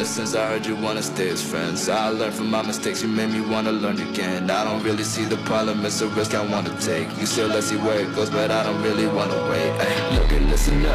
lessons, I heard you wanna stay as friends. I learned from my mistakes, you made me wanna learn again. I don't really see the problem, it's a risk I wanna take. You said let's see where it goes, but I don't really wanna wait. Ay, look and listen up.